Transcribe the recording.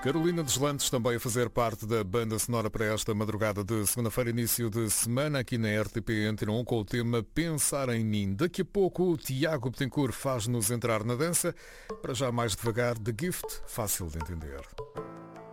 Carolina Deslandes também a fazer parte da banda sonora para esta madrugada de segunda-feira, início de semana, aqui na RTP Antena 1, com o tema Pensar em Mim. Daqui a pouco o Tiago Betancourt faz-nos entrar na dança. Para já mais devagar, The Gift, fácil de entender.